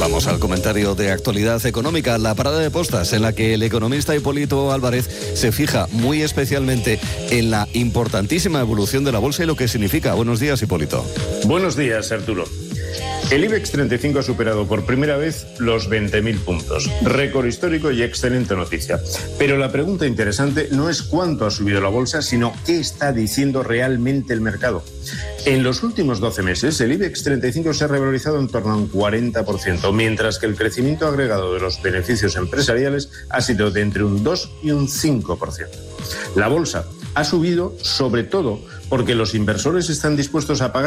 Vamos al comentario de actualidad económica, la parada de postas, en la que el economista Hipólito Álvarez se fija muy especialmente en la importantísima evolución de la bolsa y lo que significa. Buenos días, Hipólito. Buenos días, Arturo. El IBEX 35 ha superado por primera vez los 20.000 puntos. Récord histórico y excelente noticia. Pero la pregunta interesante no es cuánto ha subido la bolsa, sino qué está diciendo realmente el mercado. En los últimos 12 meses, el IBEX 35 se ha revalorizado en torno a un 40%, mientras que el crecimiento agregado de los beneficios empresariales ha sido de entre un 2 y un 5%. La bolsa ha subido sobre todo porque los inversores están dispuestos a pagar